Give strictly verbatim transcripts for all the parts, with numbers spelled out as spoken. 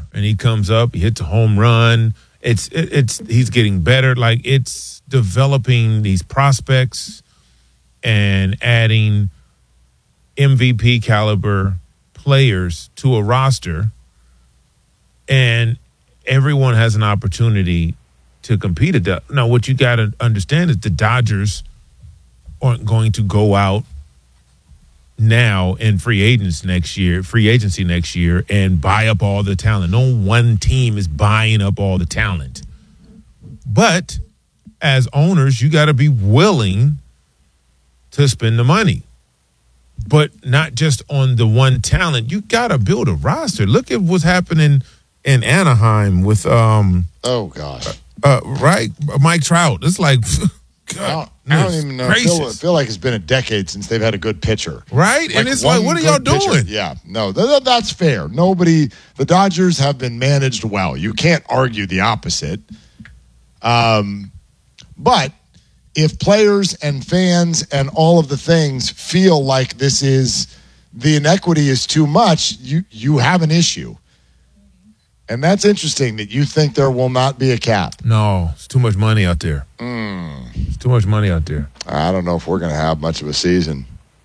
and he comes up, he hits a home run. It's it, it's he's getting better. Like, it's developing these prospects and adding M V P caliber players to a roster, and everyone has an opportunity to compete at that. Now, what you got to understand is the Dodgers aren't going to go out now in free agents next year, free agency next year, and buy up all the talent. No one team is buying up all the talent. But as owners, you got to be willing to spend the money. But not just on the one talent. You got to build a roster. Look at what's happening in Anaheim with um oh gosh. Uh, right? Mike Trout. It's like God, I, don't, I don't even know. I feel, feel like it's been a decade since they've had a good pitcher. Right? Like, and it's like, what are y'all doing? Pitcher. Yeah, no, th- th- that's fair. Nobody, the Dodgers have been managed well. You can't argue the opposite. Um, but if players and fans and all of the things feel like this is, the inequity is too much, you you have an issue. And that's interesting that you think there will not be a cap. No, it's too much money out there. Mm. It's too much money out there. I don't know if we're going to have much of a season.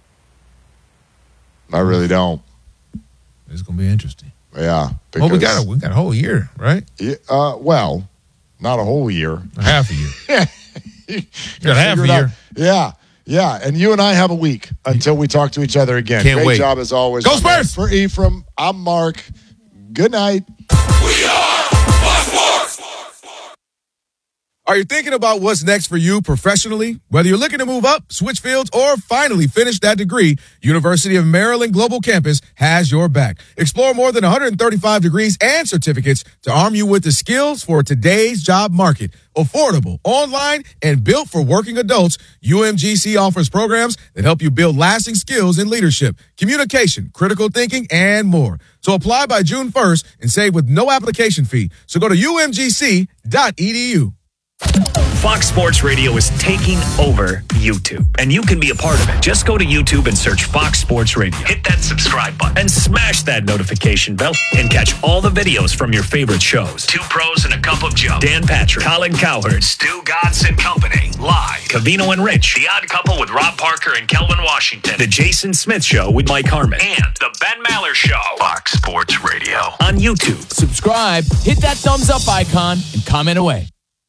I really don't. It's going to be interesting. Yeah. Well, we got a, we got a whole year, right? Yeah, uh, well, not a whole year. A half a year. you got half a year. Out. Yeah. Yeah, and you and I have a week until we talk to each other again. Can't Great wait. job as always. Go Spurs! For Ephraim, I'm Mark. Good night. We are Fox Sports. Are you thinking about what's next for you professionally? Whether you're looking to move up, switch fields, or finally finish that degree, University of Maryland Global Campus has your back. Explore more than one hundred thirty-five degrees and certificates to arm you with the skills for today's job market. Affordable, online, and built for working adults, U M G C offers programs that help you build lasting skills in leadership, communication, critical thinking, and more. So apply by June first and save with no application fee. So go to U M G C dot E D U. Fox Sports Radio is taking over YouTube, and you can be a part of it. Just go to YouTube and search Fox Sports Radio. Hit that subscribe button and smash that notification bell and catch all the videos from your favorite shows. Two Pros and a Cup of Joe, Dan Patrick, Colin Cowherd, Stu Godson and Company, Live, Cavino and Rich, The Odd Couple with Rob Parker and Kelvin Washington, The Jason Smith Show with Mike Harmon, and The Ben Maller Show. Fox Sports Radio on YouTube. Subscribe, hit that thumbs up icon, and comment away.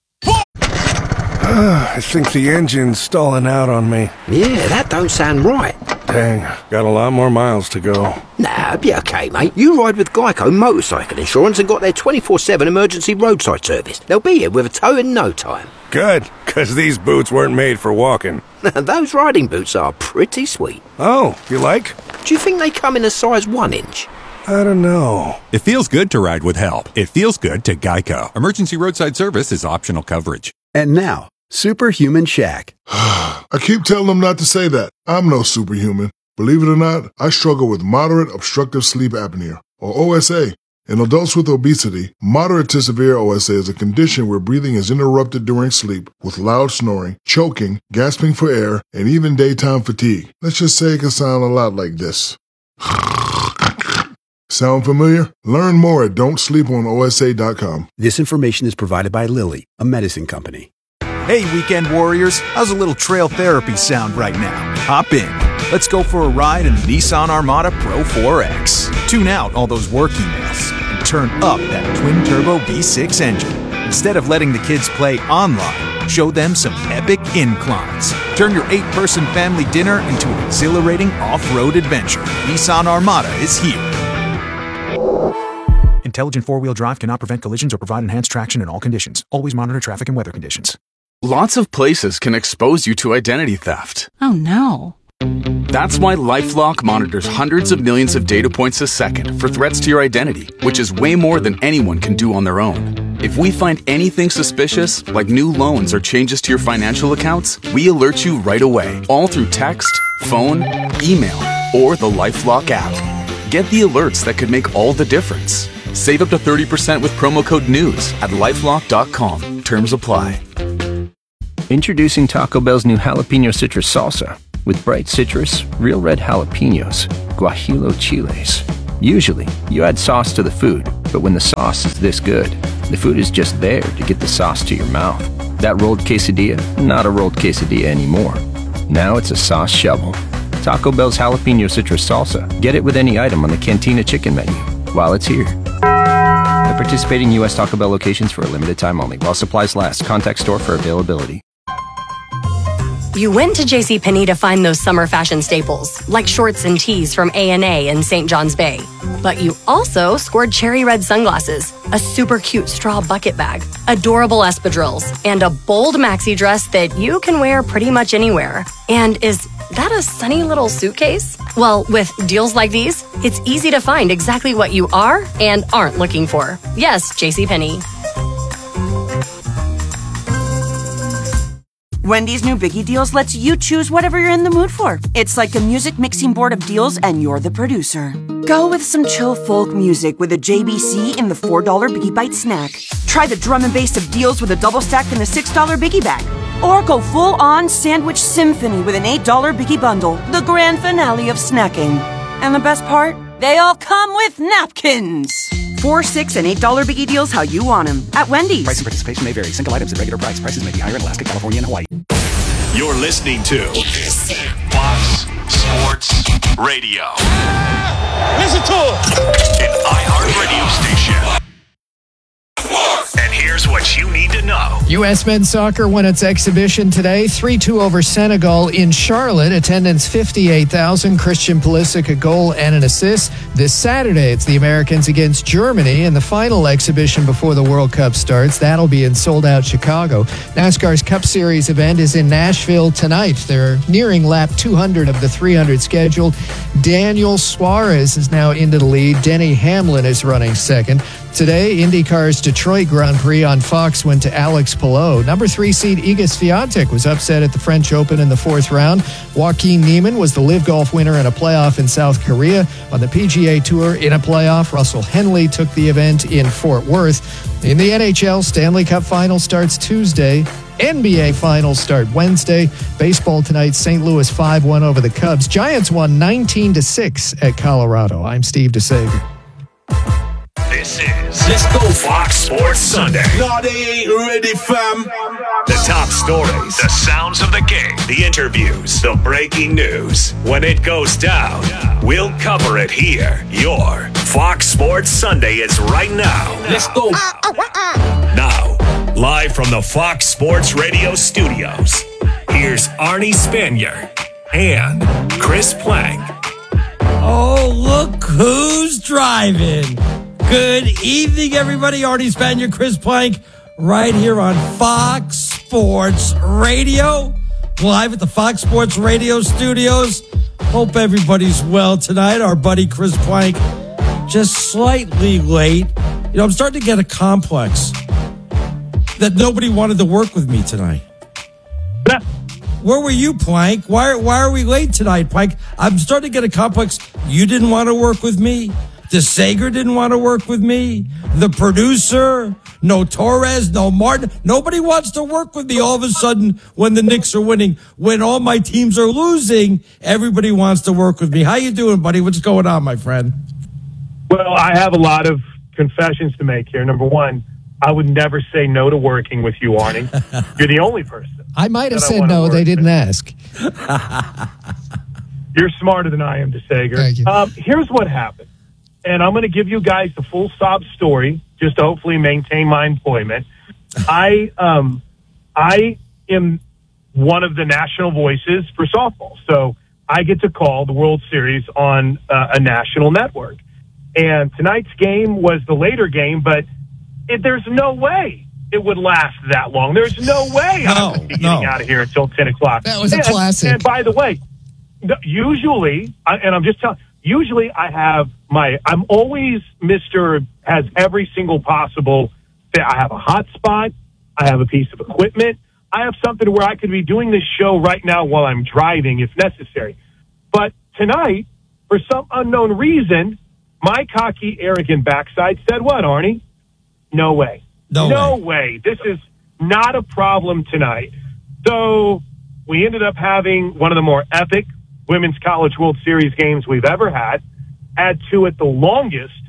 I think the engine's stalling out on me. Yeah, that don't sound right. Dang, got a lot more miles to go. Nah, it'll be okay, mate. You ride with Geico Motorcycle Insurance and got their twenty-four seven emergency roadside service. They'll be here with a tow in no time. Good, because these boots weren't made for walking. Those riding boots are pretty sweet. Oh, you like? Do you think they come in a size one inch? I don't know. It feels good to ride with help. It feels good to Geico. Emergency roadside service is optional coverage. And now, Superhuman Shaq. I keep telling them not to say that. I'm no superhuman. Believe it or not, I struggle with moderate obstructive sleep apnea, or O S A. In adults with obesity, moderate to severe O S A is a condition where breathing is interrupted during sleep with loud snoring, choking, gasping for air, and even daytime fatigue. Let's just say it can sound a lot like this. Sound familiar? Learn more at don't sleep on O S A dot com. This information is provided by Lilly, a medicine company. Hey, weekend warriors, how's a little trail therapy sound right now? Hop in. Let's go for a ride in the Nissan Armada Pro four X. Tune out all those work emails and turn up that twin-turbo V six engine. Instead of letting the kids play online, show them some epic inclines. Turn your eight-person family dinner into an exhilarating off-road adventure. Nissan Armada is here. Intelligent four-wheel drive cannot prevent collisions or provide enhanced traction in all conditions. Always monitor traffic and weather conditions. Lots of places can expose you to identity theft. Oh, no. That's why LifeLock monitors hundreds of millions of data points a second for threats to your identity, which is way more than anyone can do on their own. If we find anything suspicious, like new loans or changes to your financial accounts, we alert you right away, all through text, phone, email, or the LifeLock app. Get the alerts that could make all the difference. Save up to thirty percent with promo code NEWS at lifelock dot com. Terms apply. Introducing Taco Bell's new jalapeno citrus salsa with bright citrus, real red jalapenos, guajillo chiles. Usually, you add sauce to the food, But when the sauce is this good, the food is just there to get the sauce to your mouth. That rolled quesadilla, not a rolled quesadilla anymore. Now it's a sauce shovel. Taco Bell's jalapeno citrus salsa. Get it with any item on the Cantina chicken menu while it's here. At participating U S Taco Bell locations for a limited time only. While supplies last. Contact store for availability. You went to JCPenney to find those summer fashion staples, like shorts and tees from A and A in Saint John's Bay. But you also scored cherry red sunglasses, a super cute straw bucket bag, adorable espadrilles, and a bold maxi dress that you can wear pretty much anywhere. And is that a sunny little suitcase? Well, with deals like these, it's easy to find exactly what you are and aren't looking for. Yes, JCPenney. Wendy's new Biggie Deals lets you choose whatever you're in the mood for. It's like a music mixing board of deals, and you're the producer. Go with some chill folk music with a J B C in the four dollar Biggie Bite snack. Try the drum and bass of deals with a double stack in the six dollar Biggie Bag. Or go full-on sandwich symphony with an eight dollar Biggie Bundle, the grand finale of snacking. And the best part? They all come with napkins. Four, six, and eight dollar Biggie Deals how you want them at Wendy's. Price and participation may vary. Single items at regular price. Prices may be higher in Alaska, California, and Hawaii. You're listening to Fox Sports Radio. Listen to it. An iHeartRadio station. And here's what you need to know. U S men's soccer won its exhibition today, three two over Senegal in Charlotte. Attendance fifty-eight thousand. Christian Pulisic, a goal and an assist. This Saturday, it's the Americans against Germany in the final exhibition before the World Cup starts. That'll be in sold-out Chicago. NASCAR's Cup Series event is in Nashville tonight. They're nearing lap two hundred of the three hundred scheduled. Daniel Suarez is now into the lead. Denny Hamlin is running second. Today, IndyCar's Detroit Grand Prix on Fox went to Alex Palou. Number three seed Iga Swiatek was upset at the French Open in the fourth round. Joaquin Niemann was the LIV Golf winner in a playoff in South Korea. On the P G A Tour in a playoff, Russell Henley took the event in Fort Worth. In the N H L, Stanley Cup Final starts Tuesday. N B A Finals start Wednesday. Baseball tonight, Saint Louis five one over the Cubs. Giants won nineteen to six at Colorado. I'm Steve DeSager. This is Let's Go Fox Sports Sunday. No, they ain't ready, fam. The top stories, the sounds of the game, the interviews, the breaking news. When it goes down, we'll cover it here. Your Fox Sports Sunday is right now. Let's go. Now, live from the Fox Sports Radio studios, here's Arnie Spanier and Chris Plank. Oh, look who's driving. Good evening, everybody. Artie Spanier, Chris Plank, right here on Fox Sports Radio, live at the Fox Sports Radio studios. Hope everybody's well tonight. Our buddy Chris Plank, just slightly late. You know, I'm starting to get a complex that nobody wanted to work with me tonight. Where were you, Plank? Why, why are we late tonight, Plank? I'm starting to get a complex. You didn't want to work with me. DeSager didn't want to work with me. The producer, no Torres, no Martin. Nobody wants to work with me all of a sudden when the Knicks are winning. When all my teams are losing, everybody wants to work with me. How you doing, buddy? What's going on, my friend? Well, I have a lot of confessions to make here. Number one, I would never say no to working with you, Arnie. You're the only person. I might have said no. They didn't ask. You're smarter than I am, DeSager. Thank you. Um, here's what happened. And I'm going to give you guys the full sob story, just to hopefully maintain my employment. I um, I am one of the national voices for softball. So I get to call the World Series on uh, a national network. And tonight's game was the later game, but it, there's no way it would last that long. There's no way no, I would be getting no. out of here until ten o'clock. That was and, a classic. And by the way, usually, and I'm just telling Usually I have my, I'm always Mister has every single possible, I have a hot spot, I have a piece of equipment, I have something where I could be doing this show right now while I'm driving if necessary. But tonight, for some unknown reason, my cocky, arrogant backside said what, Arnie? No way. No, no way. way. This is not a problem tonight. So we ended up having one of the more epic Women's College World Series games we've ever had. Add to it the longest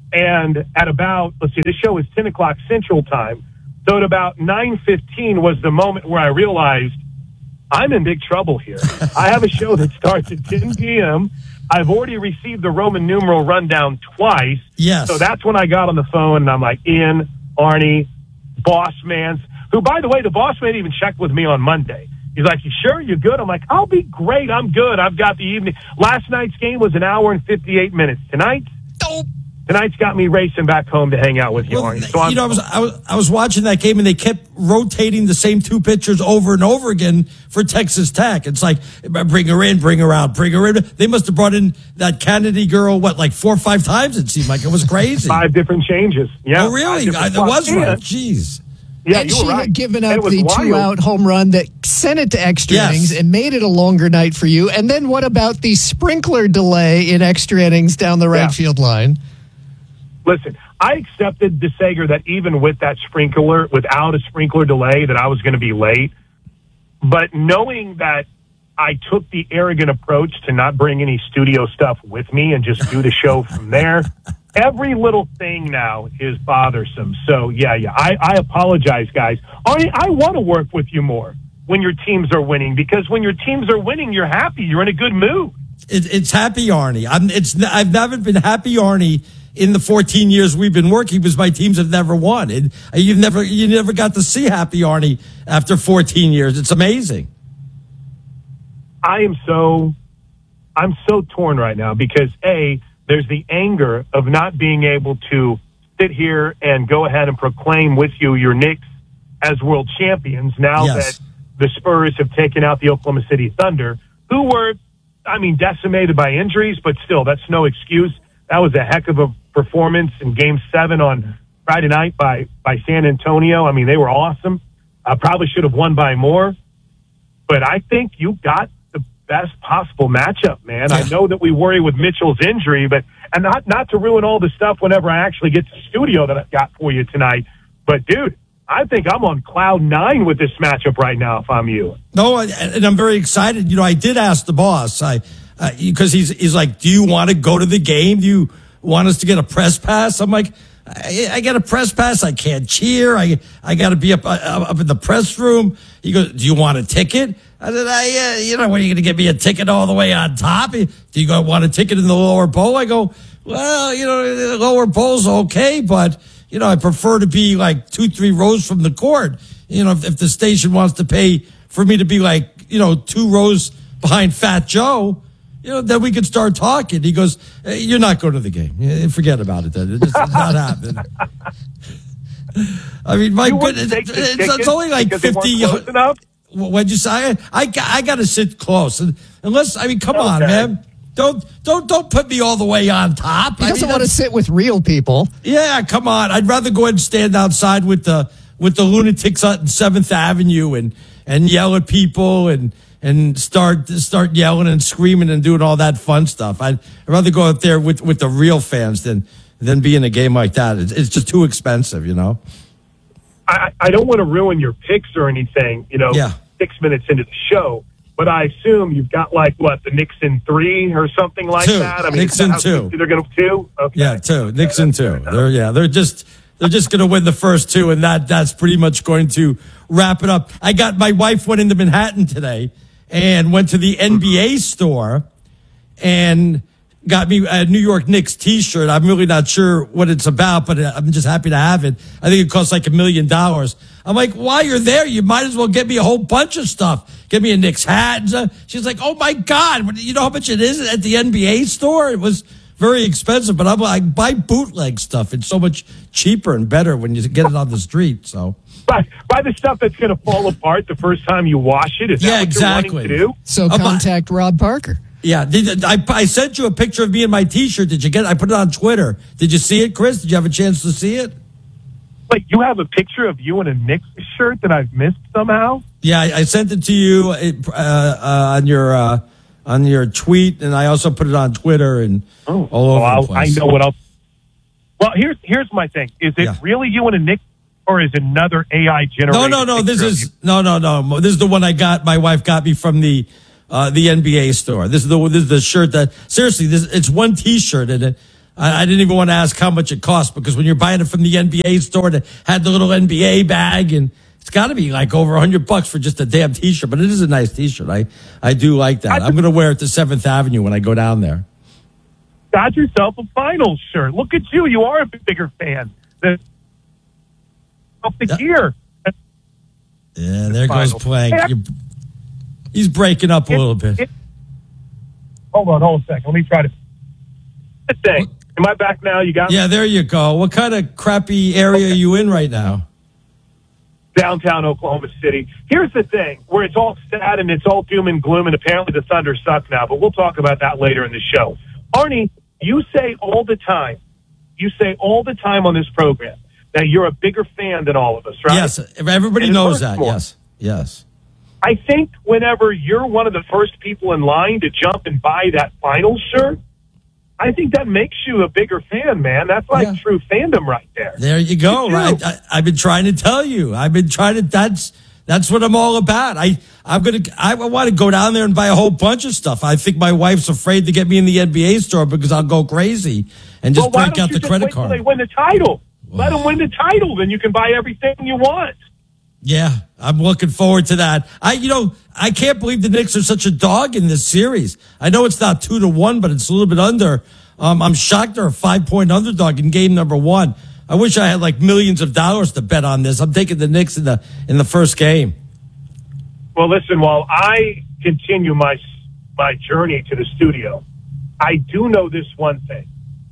And at about, let's see, this show is ten o'clock Central Time. So at about nine fifteen was the moment where I realized I'm in big trouble here. I have a show that starts at ten p.m. I've already received the Roman numeral rundown twice. Yes. So that's when I got on the phone and I'm like, Ian, Arnie, Boss Man, who, by the way, the Boss Man even checked with me on Monday. He's like, you sure you're good? I'm like, I'll be great. I'm good. I've got the evening. Last night's game was an hour and fifty-eight minutes. Tonight, Nope. tonight's got me racing back home to hang out with you, Well, Arnie. So I'm, you know, I was, I was I was watching that game, and they kept rotating the same two pitchers over and over again for Texas Tech. It's like, bring her in, bring her out, bring her in. They must have brought in that Kennedy girl, what, like four or five times? It seemed like it was crazy. five different changes. Yeah. Oh, really? I, that was right. Jeez. Yeah, and you she were right. had given And up it was the wild. two-out home run that sent it to extra Yes. innings and made it a longer night for you. And then what about the sprinkler delay in extra innings down the right Yeah. field line? Listen, I accepted DeSager that even with that sprinkler, without a sprinkler delay, that I was going to be late. But knowing that I took the arrogant approach to not bring any studio stuff with me and just do the show from there, every little thing now is bothersome. So, yeah, yeah, I, I apologize, guys. Arnie, I want to work with you more when your teams are winning, because when your teams are winning, you're happy. You're in a good mood. It, it's happy Arnie. I'm, it's, I've never been happy Arnie in the fourteen years we've been working, because my teams have never won. And you've never, you never got to see happy Arnie after fourteen years. It's amazing. I am so, I'm so torn right now because A, there's the anger of not being able to sit here and go ahead and proclaim with you your Knicks as world champions now Yes. that the Spurs have taken out the Oklahoma City Thunder, who were, I mean, decimated by injuries, but still, that's no excuse. That was a heck of a performance in Game Seven on Friday night by by San Antonio. I mean, they were awesome. I probably should have won by more, but I think you got the best possible matchup, man. I know that we worry with Mitchell's injury, but and not not to ruin all the stuff whenever I actually get to the studio that I've got for you tonight. But dude, I think I'm on cloud nine with this matchup right now. If I'm you, No, and I'm very excited. You know, I did ask the boss, I because uh, he's he's like, do you want to go to the game? Do you want us to get a press pass? I'm like, I, I got a press pass. I can't cheer. I I got to be up up in the press room. He goes, do you want a ticket? I said, I, uh, you know, when are you going to get me a ticket all the way on top? Do you go want a ticket in the lower bowl? I go, well, you know, the lower bowl's okay, but you know, I prefer to be like two, three rows from the court. You know, if, if the station wants to pay for me to be like, you know, two rows behind Fat Joe, you know, then we could start talking. He goes, hey, you're not going to the game. Yeah, forget about it then. It's just not happening. I mean, my goodness, it's, it's, it's only like fifty. What'd you say? I, I, I got to sit close. Unless, I mean, come okay. on, man. Don't don't don't put me all the way on top. He I doesn't mean, want to sit with real people. Yeah, come on. I'd rather go ahead and stand outside with the with the lunatics on Seventh Avenue and and yell at people and and start start yelling and screaming and doing all that fun stuff. I'd, I'd rather go out there with, with the real fans than than be in a game like that. It's, it's just too expensive, you know. I, I don't want to ruin your picks or anything, you know, yeah. six minutes into the show. But I assume you've got like what the Knicks in three or something like two. that. I mean, Knicks in two. They're going to two. Okay. Yeah, two. Knicks in two. They're yeah. They're just they're just going to win the first two, and that that's pretty much going to wrap it up. I got my wife went into Manhattan today and went to the N B A store and got me a New York Knicks T-shirt. I'm really not sure what it's about, but I'm just happy to have it. I think it costs like a million dollars. I'm like, while you're there, you might as well get me a whole bunch of stuff. Get me a Knicks hat. She's like, oh, my God. You know how much it is at the N B A store? It was very expensive, but I'm like, buy bootleg stuff. It's so much cheaper and better when you get it on the street. So buy, buy the stuff that's going to fall apart the first time you wash it. Is that yeah, what exactly. you're wanting to do? So contact um, Rob Parker. Yeah, did, I, I sent you a picture of me in my T-shirt. Did you get it? I put it on Twitter. Did you see it, Chris? Did you have a chance to see it? Wait, you have a picture of you in a Knicks shirt that I've missed somehow? Yeah, I, I sent it to you uh, uh, on your uh, on your tweet, and I also put it on Twitter and oh, all over well, the place. I know what else. Well, here's here's my thing: is it yeah. really you in a Knicks, or is it another A I generated? No, no, no. This is no, no, no. This is the one I got. My wife got me from the. Uh, the N B A store. This is the this is the shirt that seriously. This it's one T-shirt and it. I, I didn't even want to ask how much it cost because when you're buying it from the N B A store that had the little N B A bag, and it's got to be like over a hundred bucks for just a damn T-shirt. But it is a nice T-shirt. I I do like that. I'm going to wear it to Seventh Avenue when I go down there. Got yourself a finals shirt. Look at you. You are a bigger fan. The, of the gear. Yeah, there goes Finals. Plank. Hey, I- You're, he's breaking up a It- little bit. it- hold on, hold a second. Let me try to. Good thing. Am I back now? You got me? Yeah, there you go. What kind of crappy area are you in right now? Downtown Oklahoma City. Here's the thing, where it's all sad and it's all doom and gloom, and apparently the Thunder suck now, but we'll talk about that later in the show. Arnie, you say all the time, you say all the time on this program that you're a bigger fan than all of us, right? Yes, everybody And it knows hurts that. more. Yes, yes. I think whenever you're one of the first people in line to jump and buy that final shirt, I think that makes you a bigger fan, man. That's like Yeah. true fandom right there. There you go. You Right. do. I, I've been trying to tell you. I've been trying to. That's that's what I'm all about. I I'm gonna. I want to go down there and buy a whole bunch of stuff. I think my wife's afraid to get me in the N B A store because I'll go crazy and just Well, why break don't out you the just credit wait till card. they win the title? Let them win the title, then you can buy everything you want. Yeah, I'm looking forward to that. I, you know, I can't believe the Knicks are such a dog in this series. I know it's not two to one, but it's a little bit under. Um, I'm shocked they're a five point underdog in game number one. I wish I had like millions of dollars to bet on this. I'm taking the Knicks in the in the first game. Well, listen, while I continue my my journey to the studio, I do know this one thing.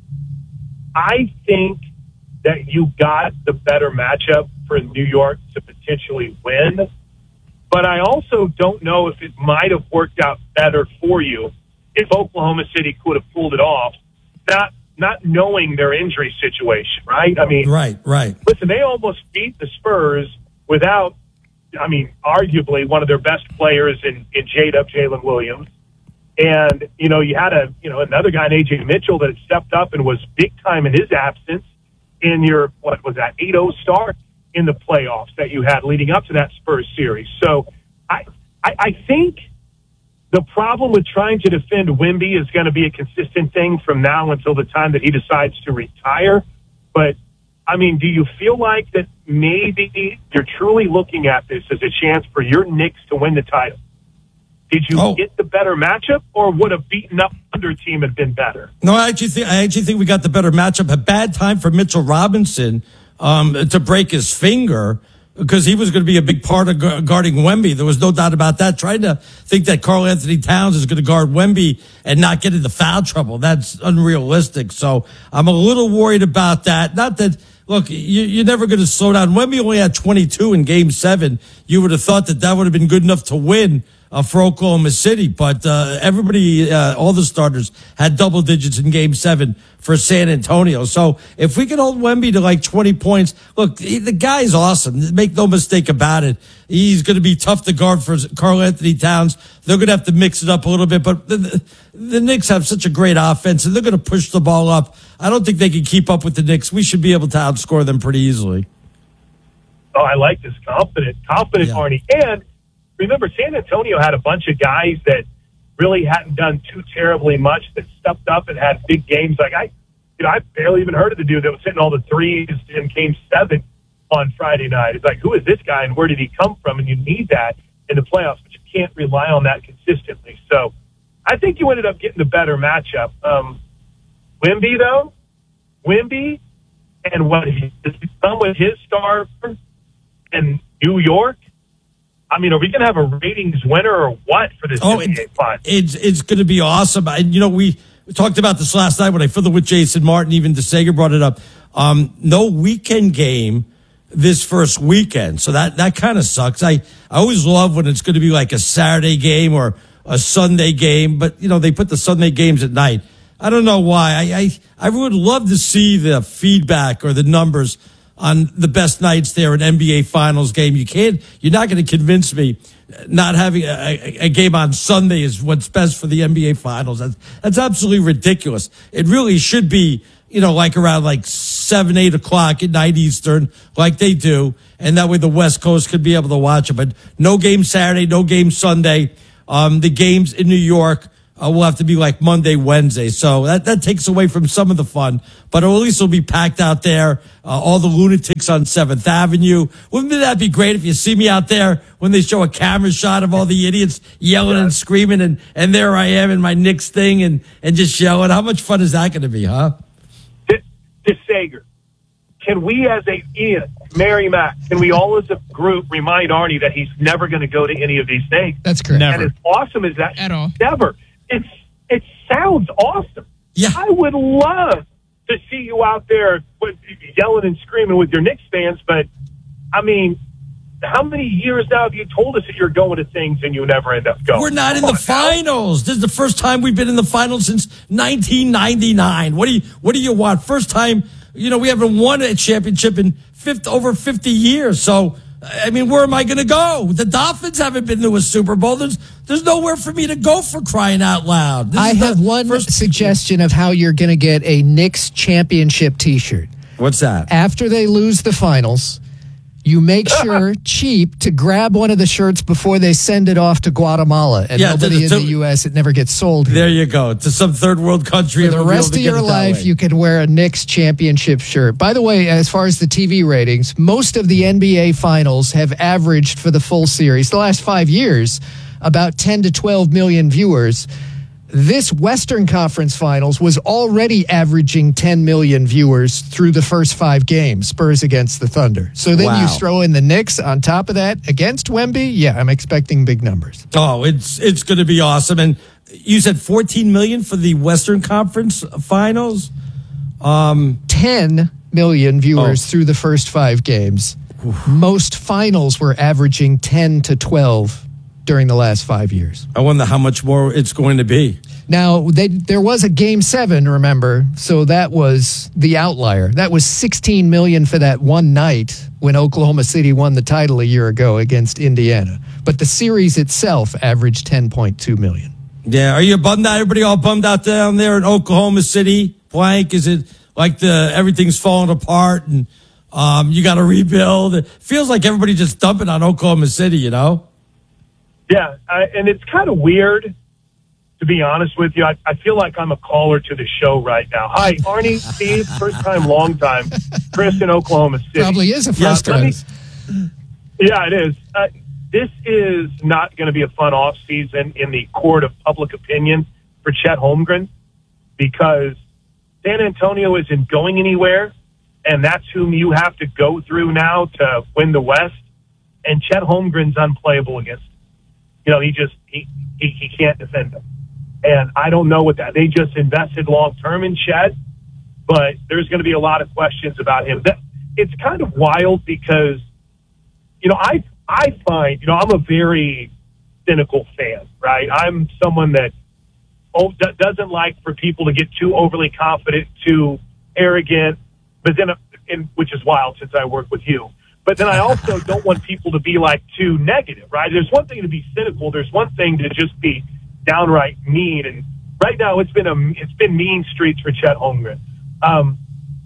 I think that you got the better matchup for New York to potentially win, but I also don't know if it might have worked out better for you if Oklahoma City could have pulled it off, not not knowing their injury situation, right? I mean, right, right. Listen, they almost beat the Spurs without, I mean, arguably one of their best players in, in J-Dub, Jalen Williams. And, you know, you had a, you know, another guy, A J Mitchell, that had stepped up and was big time in his absence in your, what was that, eight oh start in the playoffs that you had leading up to that Spurs series. So I, I, I think the problem with trying to defend Wemby is going to be a consistent thing from now until the time that he decides to retire. But, I mean, do you feel like that maybe you're truly looking at this as a chance for your Knicks to win the title? Did you Oh. get the better matchup, or would a beaten up under team have been better? No, I actually think I actually think we got the better matchup. A bad time for Mitchell Robinson um, to break his finger because he was going to be a big part of gu- guarding Wemby. There was no doubt about that. Trying to think that Karl Anthony Towns is going to guard Wemby and not get into foul trouble, that's unrealistic. So I'm a little worried about that. Not that, look, you, you're never going to slow down. Wemby only had twenty-two in game seven. You would have thought that that would have been good enough to win Uh, for Oklahoma City, but uh, everybody, uh, all the starters had double digits in Game Seven for San Antonio. So if we can hold Wemby to like twenty points, look, he, the guy's awesome. Make no mistake about it. He's going to be tough to guard for Karl Anthony Towns. They're going to have to mix it up a little bit, but the, the, the Knicks have such a great offense, and they're going to push the ball up. I don't think they can keep up with the Knicks. We should be able to outscore them pretty easily. Oh, I like this confident, confident Yeah. Arnie. And remember, San Antonio had a bunch of guys that really hadn't done too terribly much that stepped up and had big games. Like I, you know, I barely even heard of the dude that was hitting all the threes in Game Seven on Friday night. It's like, who is this guy and where did he come from? And you need that in the playoffs, but you can't rely on that consistently. So I think you ended up getting the better matchup. Um, Wemby, though, Wemby and what he's done with his star in New York. I mean, are we going to have a ratings winner or what for this Oh, N B A final? It's it's going to be awesome. And you know, we, we talked about this last night when I fiddled with Jason Martin. Even DeSager brought it up. Um, no weekend game this first weekend, so that that kind of sucks. I I always love when it's going to be like a Saturday game or a Sunday game, but you know they put the Sunday games at night. I don't know why. I I, I would love to see the feedback or the numbers on the best nights there, an N B A Finals game. You can't, you're not going to convince me not having a, a game on Sunday is what's best for the N B A Finals. That's, that's absolutely ridiculous. It really should be, you know, like around like seven, eight o'clock at night Eastern, like they do. And that way the West Coast could be able to watch it. But no game Saturday, no game Sunday. Um, the games in New York uh, will have to be like Monday, Wednesday. So that, that takes away from some of the fun. But at least it'll be packed out there. Uh, all the lunatics on seventh Avenue. Wouldn't that be great if you see me out there when they show a camera shot of all the idiots yelling and screaming, and, and there I am in my Knicks thing and, and just yelling? How much fun is that going to be, huh? To Sager, can we as a Ian, Mary Mac, can we all as a group remind Arnie that he's never going to go to any of these things? That's correct. Never. And as awesome as that, at all, never. It's it sounds awesome. Yeah, I would love to see you out there with, yelling and screaming with your Knicks fans. But I mean, how many years now have you told us that you're going to things and you never end up going? We're not Come in the on, finals. This is the first time we've been in the finals since nineteen ninety-nine. What do you What do you want? First time, you know, we haven't won a championship in fifty, over fifty years. So, I mean, where am I going to go? The Dolphins haven't been to a Super Bowl. There's There's nowhere for me to go, for crying out loud. This I have one first suggestion of how you're going to get a Knicks championship T-shirt. What's that? After they lose the finals, you make sure cheap to grab one of the shirts before they send it off to Guatemala, and Yeah, nobody to- to- in the U S, it never gets sold here. There you go. To some third world country. For and the we'll be able rest to of get your it that life, way. you can wear a Knicks championship shirt. By the way, as far as the T V ratings, most of the N B A finals have averaged for the full series, the last five years, about ten to twelve million viewers. This Western Conference Finals was already averaging ten million viewers through the first five games, Spurs against the Thunder. So then Wow. you throw in the Knicks on top of that against Wemby. Yeah, I'm expecting big numbers. Oh, it's it's going to be awesome. And you said fourteen million for the Western Conference Finals? Um, ten million viewers Oh. through the first five games. Most finals were averaging ten to twelve during the last five years. I wonder how much more it's going to be. Now, they, there was a game seven, remember? So that was the outlier. That was sixteen million for that one night when Oklahoma City won the title a year ago against Indiana. But the series itself averaged ten point two million. Yeah, are you bummed out? Everybody all bummed out down there in Oklahoma City? Blank, is it like the everything's falling apart and um, you got to rebuild? It feels like everybody just dumping on Oklahoma City, you know? Yeah, I, and it's kind of weird, to be honest with you. I, I feel like I'm a caller to the show right now. Hi, Arnie, Steve, first time, long time. Chris in Oklahoma City. Probably is a first yeah, let time. me- Yeah, it is. Uh, this is not going to be a fun off season in the court of public opinion for Chet Holmgren, because San Antonio isn't going anywhere, and that's whom you have to go through now to win the West. And Chet Holmgren's unplayable against him. You know, he just he, he he can't defend them, and I don't know what that. They just invested long term in Chet, but there's going to be a lot of questions about him. That it's kind of wild because, you know, I I find you know I'm a very cynical fan, right? I'm someone that oh, d- doesn't like for people to get too overly confident, too arrogant, but then and which is wild since I work with you. But then I also don't want people to be like too negative, right? There's one thing to be cynical. There's one thing to just be downright mean. And right now it's been a, it's been mean streets for Chet Holmgren. Um,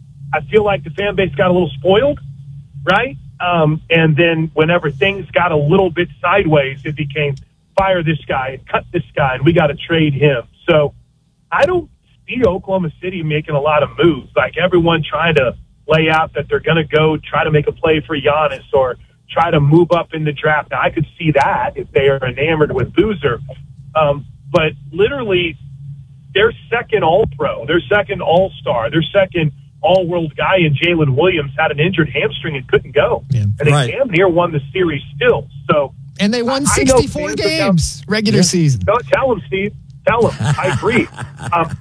I feel like the fan base got a little spoiled, right? Um, and then whenever things got a little bit sideways, it became fire this guy and cut this guy and we got to trade him. So I don't see Oklahoma City making a lot of moves, like everyone trying to lay out that they're going to go try to make a play for Giannis or try to move up in the draft. Now, I could see that if they are enamored with Boozer. Um, but literally, their second All-Pro, their second All-Star, their second All-World guy in Jalen Williams had an injured hamstring and couldn't go. Yeah, and they right. damn near won the series still. So, And they won I- I know sixty-four fans are down- games, regular Yeah. season. No, tell him, Steve. Tell him. I agree. Um,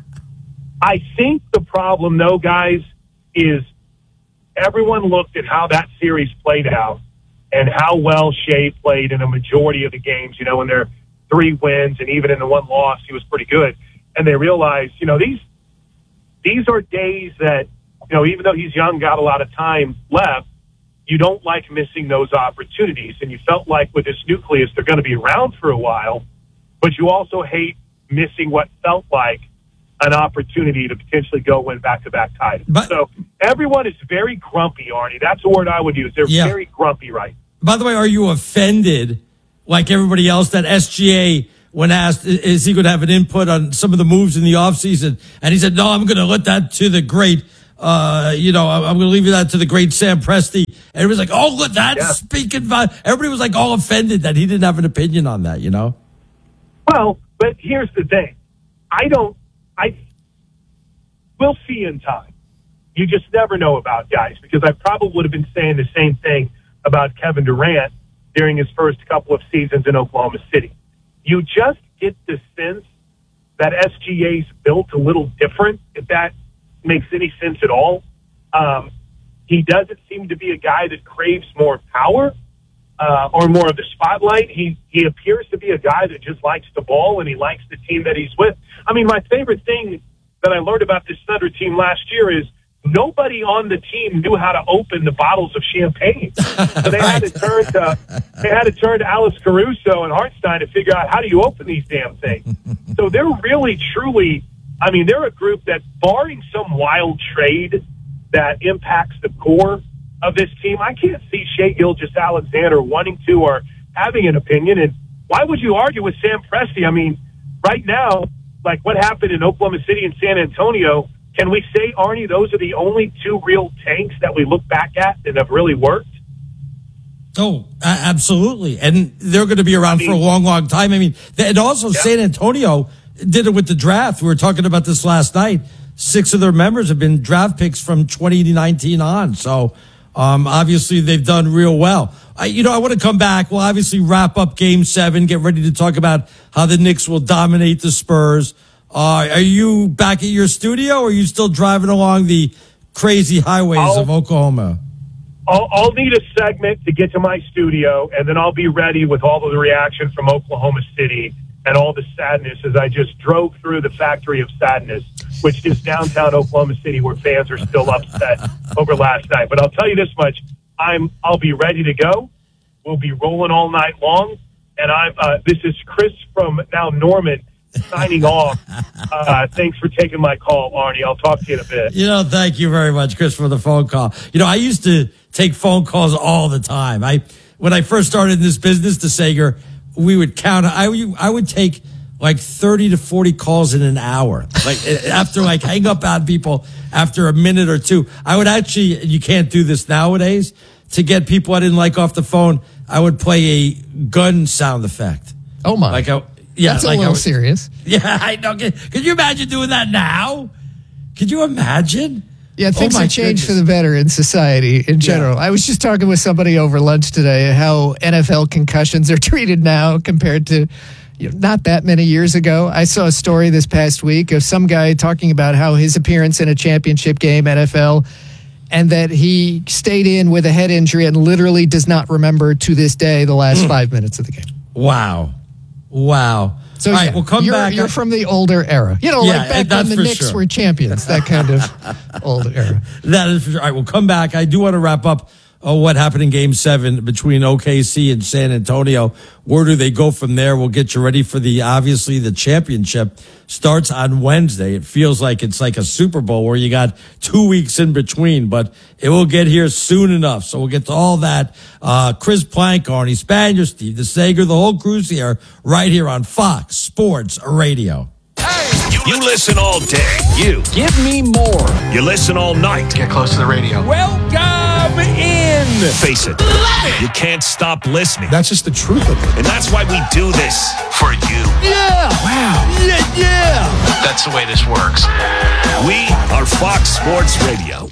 I think the problem, though, guys, is everyone looked at how that series played out and how well Shea played in a majority of the games, you know, in their three wins and even in the one loss, he was pretty good. And they realized, you know, these these are days that, you know, even though he's young, got a lot of time left, you don't like missing those opportunities. And you felt like with this nucleus, they're going to be around for a while, but you also hate missing what felt like an opportunity to potentially go win back-to-back titles. But- so everyone is very grumpy, Arnie. That's the word I would use. They're Yeah. very grumpy, right? By the way, are you offended, like everybody else, that S G A when asked, is he going to have an input on some of the moves in the offseason? And he said, no, I'm going to let that to the great, uh, you know, I'm going to leave that to the great Sam Presti. And it was like, oh, look, that's yeah. speaking about, everybody was like all offended that he didn't have an opinion on that, you know? Well, but here's the thing. I don't, I, we'll see in time. You just never know about guys, because I probably would have been saying the same thing about Kevin Durant during his first couple of seasons in Oklahoma City. You just get the sense that S G A's built a little different, if that makes any sense at all. Um, he doesn't seem to be a guy that craves more power uh, or more of the spotlight. He, he appears to be a guy that just likes the ball, and he likes the team that he's with. I mean, my favorite thing that I learned about this Thunder team last year is nobody on the team knew how to open the bottles of champagne. So they had to turn to they had to turn to Alice Caruso and Hartenstein to figure out how do you open these damn things. So they're really, truly, I mean, they're a group that, barring some wild trade that impacts the core of this team, I can't see Shai Gilgeous-Alexander wanting to or having an opinion. And why would you argue with Sam Presti? I mean, right now, like what happened in Oklahoma City and San Antonio, can we say, Arnie, those are the only two real tanks that we look back at that have really worked? Oh, absolutely. And they're going to be around I mean, for a long, long time. I mean, and also yeah. San Antonio did it with the draft. We were talking about this last night. Six of their members have been draft picks from twenty nineteen on. So, um, obviously they've done real well. I, you know, I want to come back. We'll obviously wrap up game seven, get ready to talk about how the Knicks will dominate the Spurs. Uh, are you back at your studio, or are you still driving along the crazy highways I'll, of Oklahoma? I'll, I'll need a segment to get to my studio, and then I'll be ready with all of the reaction from Oklahoma City and all the sadness as I just drove through the factory of sadness, which is downtown Oklahoma City, where fans are still upset over last night. But I'll tell you this much. I'm, I'll be ready to go. We'll be rolling all night long. And I'm, uh, this is Chris from now Norman signing off. Uh, thanks for taking my call, Arnie. I'll talk to you in a bit. You know, thank you very much, Chris, for the phone call. You know, I used to take phone calls all the time. I, when I first started in this business, to Sager, we would count. I, I would take like thirty to forty calls in an hour. Like after like hang up on people after a minute or two. I would actually, you can't do this nowadays, to get people I didn't like off the phone, I would play a gun sound effect. Oh my. Like I, yeah, That's like a little I, serious. Yeah, I know. Could, could you imagine doing that now? Could you imagine? Yeah, things oh have changed goodness. for the better in society in general. Yeah. I was just talking with somebody over lunch today how N F L concussions are treated now compared to, you know, not that many years ago. I saw a story this past week of some guy talking about how his appearance in a championship game, N F L, and that he stayed in with a head injury and literally does not remember to this day the last mm. five minutes of the game. Wow. Wow. So, all yeah, right, we'll come you're, back. You're from the older era. You know, yeah, like back when the Knicks sure. were champions, that kind of old era. That is for sure. All right, we'll come back. I do want to wrap up uh, what happened in game seven between O K C and San Antonio. Where do they go from there? We'll get you ready for the, obviously, the championship starts on Wednesday. It feels like it's like a Super Bowl where you got two weeks in between, but it will get here soon enough. So we'll get to all that. Uh, Chris Plank, Arnie Spanier, Steve DeSager, the whole crew's here, right here on Fox Sports Radio. You listen all day. You. Give me more. You listen all night. Get close to the radio. Welcome in. Face it. it. You can't stop listening. That's just the truth of it. And that's why we do this for you. Yeah. Wow. Yeah, yeah. That's the way this works. We are Fox Sports Radio.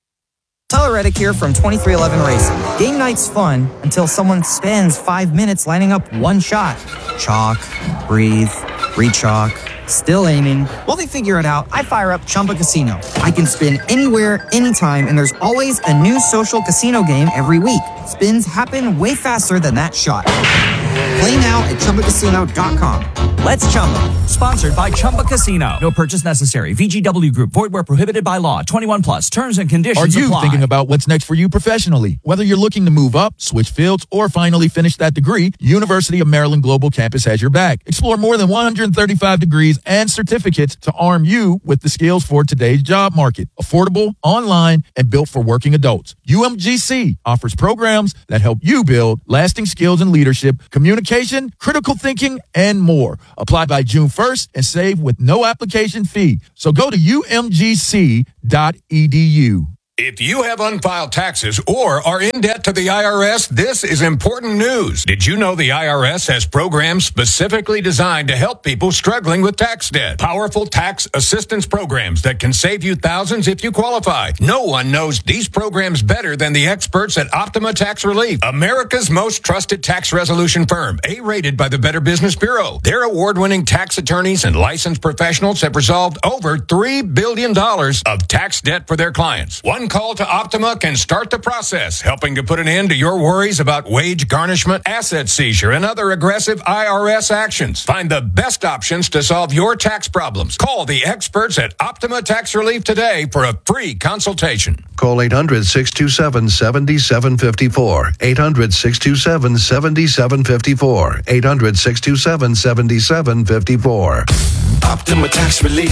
Tyler Reddick here from twenty-three eleven Racing. Game night's fun until someone spends five minutes lining up one shot. Chalk, breathe, re-chalk, still aiming. While they figure it out, I fire up Chumba Casino. I can spin anywhere, anytime, and there's always a new social casino game every week. Spins happen way faster than that shot. Play now at Chumba Casino dot com. Let's Chumba. Sponsored by Chumba Casino. No purchase necessary. V G W Group. Void where prohibited by law. twenty-one plus. Terms and conditions apply. Are you apply. thinking about what's next for you professionally? Whether you're looking to move up, switch fields, or finally finish that degree, University of Maryland Global Campus has your back. Explore more than one hundred thirty-five degrees and certificates to arm you with the skills for today's job market. Affordable, online, and built for working adults. U M G C offers programs that help you build lasting skills in leadership, communication, communication, critical thinking, and more. Apply by June first and save with no application fee. So go to U M G C dot E D U. If you have unfiled taxes or are in debt to the I R S, this is important news. Did you know the I R S has programs specifically designed to help people struggling with tax debt? Powerful tax assistance programs that can save you thousands if you qualify. No one knows these programs better than the experts at Optima Tax Relief, America's most trusted tax resolution firm, A-rated by the Better Business Bureau. Their award-winning tax attorneys and licensed professionals have resolved over three billion dollars of tax debt for their clients. One call to Optima can start the process, helping to put an end to your worries about wage garnishment, asset seizure, and other aggressive I R S actions. Find the best options to solve your tax problems. Call the experts at Optima Tax Relief today for a free consultation. Call eight hundred, six two seven, seven seven five four. eight hundred, six two seven, seven seven five four. eight hundred, six two seven, seven seven five four. Optima Tax Relief.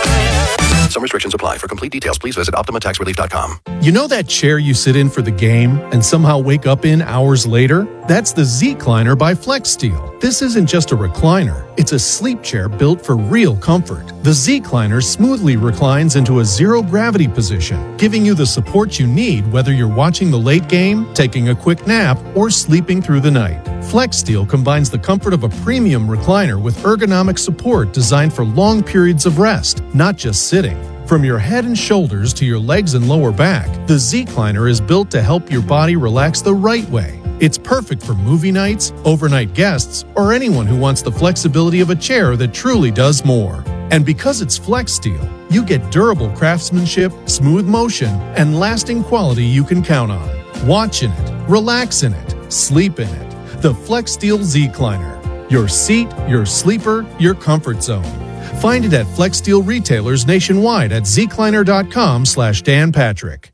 Some restrictions apply. For complete details, please visit Optima Tax Relief dot com. You know that chair you sit in for the game and somehow wake up in hours later? That's the Z-Cliner by FlexSteel. This isn't just a recliner. It's a sleep chair built for real comfort. The Z-Cliner smoothly reclines into a zero-gravity position, giving you the support you need whether you're watching the late game, taking a quick nap, or sleeping through the night. FlexSteel combines the comfort of a premium recliner with ergonomic support designed for long periods of rest, not just sitting. From your head and shoulders to your legs and lower back, the Z-Cliner is built to help your body relax the right way. It's perfect for movie nights, overnight guests, or anyone who wants the flexibility of a chair that truly does more. And because it's FlexSteel, you get durable craftsmanship, smooth motion, and lasting quality you can count on. Watch in it, relax in it, sleep in it. The FlexSteel Z-Cliner. Your seat, your sleeper, your comfort zone. Find it at FlexSteel retailers nationwide at zcliner.com slash Dan Patrick.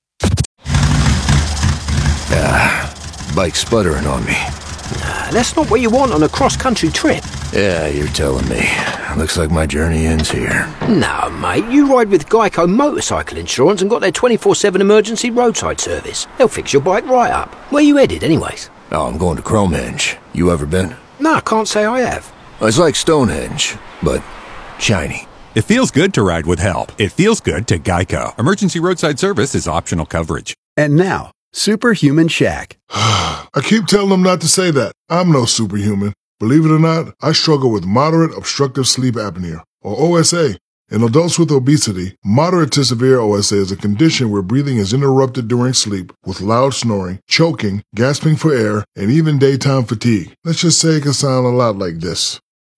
Ah, bike's sputtering on me. Nah, that's not what you want on a cross-country trip. Yeah, you're telling me. Looks like my journey ends here. No, mate, you ride with Geico Motorcycle Insurance and got their twenty-four seven emergency roadside service. They'll fix your bike right up. Where you headed, anyways? Oh, I'm going to Cromehenge. You ever been? No, I can't say I have. It's like Stonehenge, but shiny. It feels good to ride with help. It feels good to Geico. Emergency roadside service is optional coverage. And now, Superhuman Shaq. I keep telling them not to say that. I'm no superhuman. Believe it or not, I struggle with moderate obstructive sleep apnea, or O S A. In adults with obesity, moderate to severe O S A is a condition where breathing is interrupted during sleep with loud snoring, choking, gasping for air, and even daytime fatigue. Let's just say it can sound a lot like this.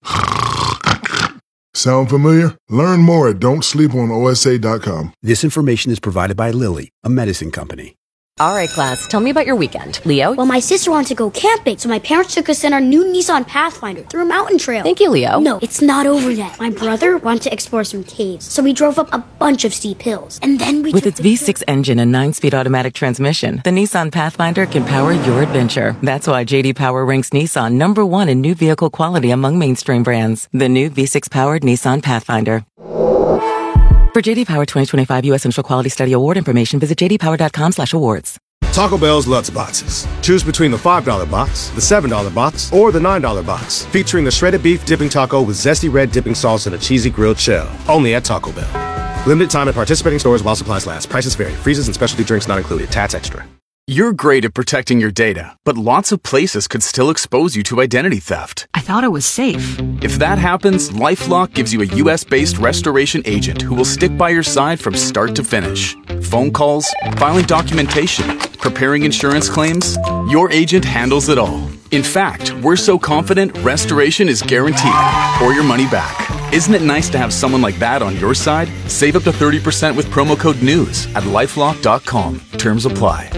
Sound familiar? Learn more at don't sleep on O S A dot com. This information is provided by Lilly, a medicine company. All right, class, tell me about your weekend. Leo? Well, my sister wanted to go camping, so my parents took us in our new Nissan Pathfinder through a mountain trail. Thank you, Leo. No, it's not over yet. My brother wanted to explore some caves, so we drove up a bunch of steep hills. And then we With its V six engine and nine-speed automatic transmission, the Nissan Pathfinder can power your adventure. That's why J D Power ranks Nissan number one in new vehicle quality among mainstream brands. The new V six-powered Nissan Pathfinder. For J D Power twenty twenty-five U S Central Quality Study Award information, visit j d power dot com slash awards. Taco Bell's Lutz Boxes. Choose between the five dollar box, the seven dollar box, or the nine dollar box, featuring the shredded beef dipping taco with zesty red dipping sauce and a cheesy grilled shell. Only at Taco Bell. Limited time at participating stores while supplies last. Prices vary. Freezes and specialty drinks not included. Tats extra. You're great at protecting your data, but lots of places could still expose you to identity theft. I thought it was safe. If that happens, LifeLock gives you a U S-based restoration agent who will stick by your side from start to finish. Phone calls, filing documentation, preparing insurance claims, your agent handles it all. In fact, we're so confident restoration is guaranteed or your money back. Isn't it nice to have someone like that on your side? Save up to thirty percent with promo code NEWS at lifelock dot com. Terms apply.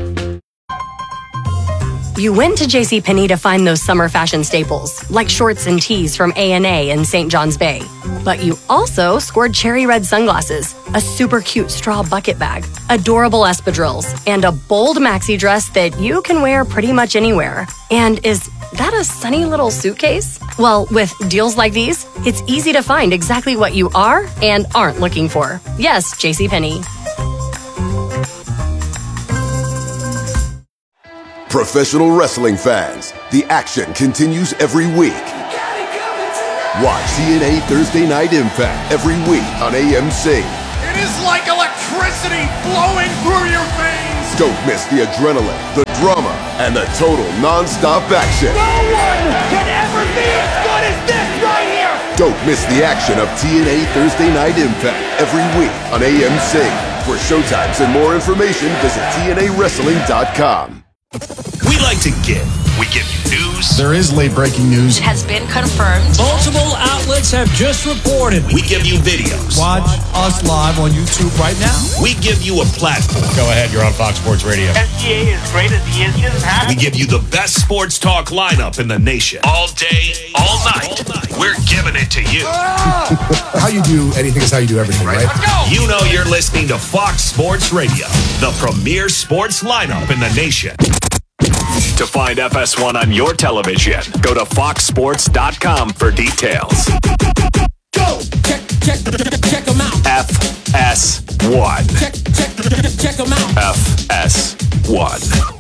You went to JCPenney to find those summer fashion staples, like shorts and tees from A and A in Saint John's Bay. But you also scored cherry red sunglasses, a super cute straw bucket bag, adorable espadrilles, and a bold maxi dress that you can wear pretty much anywhere. And is that a sunny little suitcase? Well, with deals like these, it's easy to find exactly what you are and aren't looking for. Yes, JCPenney. Professional wrestling fans, the action continues every week. Watch T N A Thursday Night Impact every week on A M C. It is like electricity flowing through your veins. Don't miss the adrenaline, the drama, and the total non-stop action. No one can ever be as good as this right here. Don't miss the action of T N A Thursday Night Impact every week on A M C. For showtimes and more information, visit T N A wrestling dot com. We like to give. We give you news. There is late breaking news. It has been confirmed. Multiple outlets have just reported. We give you videos. Watch us live on YouTube right now. We give you a platform. Go ahead, you're on Fox Sports Radio. S G A is great as he is. He doesn't have We give you the best sports talk lineup in the nation. All day, all night. All night. We're giving it to you. How you do anything is how you do everything, right? Let's go. You know you're listening to Fox Sports Radio, the premier sports lineup in the nation. To find F S one on your television, go to fox sports dot com for details. Go! Check, check, check them out. F S one. Check, check, check them out. F S one.